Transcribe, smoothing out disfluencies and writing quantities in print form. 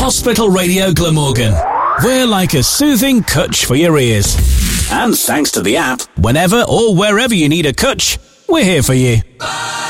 Hospital Radio Glamorgan. We're like a soothing cutch for your ears. And thanks to the app, whenever or wherever you need a cutch, we're here for you.